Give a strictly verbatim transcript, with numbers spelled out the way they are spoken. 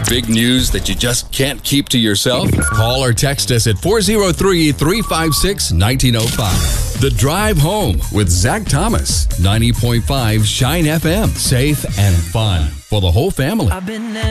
Big news that you just can't keep to yourself? Call or text us at four oh three, three five six, one nine oh five. The Drive Home with Zach Thomas. ninety point five Shine F M. Safe and fun for the whole family. I've been